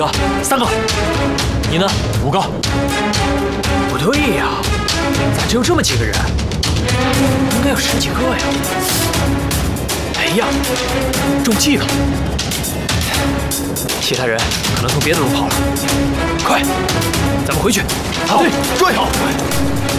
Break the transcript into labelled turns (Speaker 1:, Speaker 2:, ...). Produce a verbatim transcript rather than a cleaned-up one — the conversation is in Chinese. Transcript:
Speaker 1: 三个，你呢？五个。
Speaker 2: 不对呀，咋只有这么几个人？应该有十几个呀。哎呀，中七个。其他人可能从别的路跑了。快，咱们回去。
Speaker 3: 好，
Speaker 2: 对，
Speaker 3: 追！
Speaker 2: 好。